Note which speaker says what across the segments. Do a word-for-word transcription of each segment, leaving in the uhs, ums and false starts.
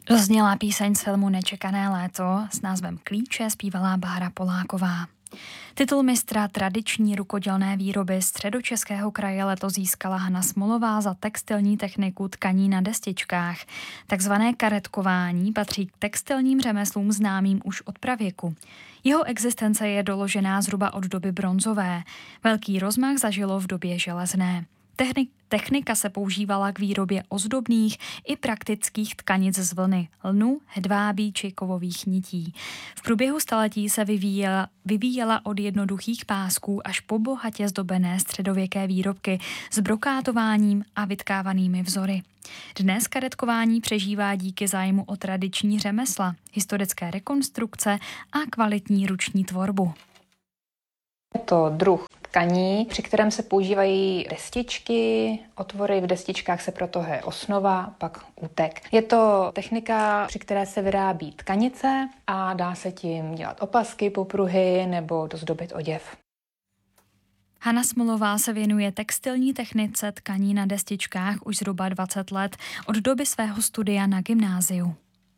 Speaker 1: Zazněla píseň z filmu Nečekané léto s názvem Klíče, zpívala Bára Poláková. Titul mistra tradiční rukodělné výroby Středočeského kraje letos získala Hana Smolová za textilní techniku tkaní na destičkách. Takzvané karetkování patří k textilním řemeslům známým už od pravěku. Jeho existence je doložená zhruba od doby bronzové. Velký rozmach zažilo v době železné. Technika se používala k výrobě ozdobných i praktických tkanic z vlny, lnu, hedvábí či kovových nití. V průběhu staletí se vyvíjela, vyvíjela od jednoduchých pásků až po bohatě zdobené středověké výrobky s brokátováním a vytkávanými vzory. Dnes karetkování přežívá díky zájmu o tradiční řemesla, historické rekonstrukce a kvalitní ruční tvorbu.
Speaker 2: Je to druh tkaní, při kterém se používají destičky, otvory v destičkách se proto je osnova, pak útek. Je to technika, při které se vyrábí tkanice a dá se tím dělat opasky, popruhy nebo dozdobit oděv.
Speaker 1: Hana Smolová se věnuje textilní technice tkaní na destičkách už zhruba dvacet let od doby svého studia na gymnáziu.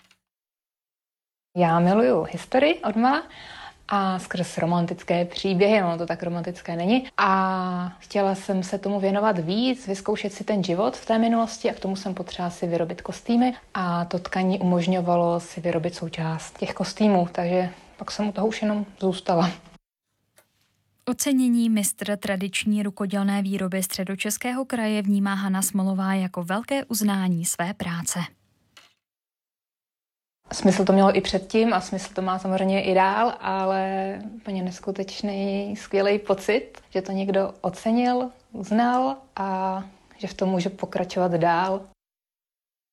Speaker 2: Já miluju historii odmala a skrz romantické příběhy, no to tak romantické není. A chtěla jsem se tomu věnovat víc, vyzkoušet si ten život v té minulosti a k tomu jsem potřeba si vyrobit kostýmy a to tkaní umožňovalo si vyrobit součást těch kostýmů, takže pak jsem u toho už jenom zůstala.
Speaker 1: Ocenění mistr tradiční rukodělné výroby Středočeského kraje vnímá Hana Smolová jako velké uznání své práce.
Speaker 2: Smysl to mělo i předtím a smysl to má samozřejmě i dál, ale úplně neskutečný, skvělý pocit, že to někdo ocenil, uznal a že v tom může pokračovat dál.